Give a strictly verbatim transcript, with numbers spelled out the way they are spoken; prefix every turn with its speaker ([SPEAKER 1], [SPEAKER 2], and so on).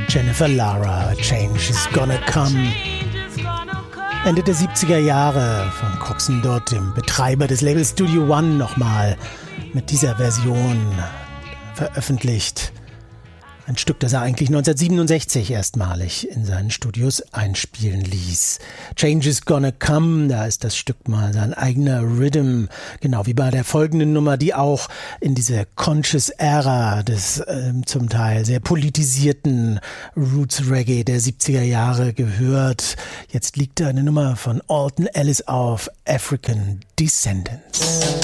[SPEAKER 1] Jennifer Lara, Change is Gonna Come. Ende der siebziger Jahre von Coxsone Dodd, dem Betreiber des Labels Studio One, nochmal mit dieser Version veröffentlicht. Ein Stück, das er eigentlich neunzehnhundertsiebenundsechzig erstmalig in seinen Studios einspielen ließ. Change is Gonna Come, da ist das Stück mal sein eigener Rhythm, genau wie bei der folgenden Nummer, die auch in diese Conscious Era des äh, zum Teil sehr politisierten Roots Reggae der siebziger Jahre gehört. Jetzt liegt da eine Nummer von Alton Ellis auf, African Descendants.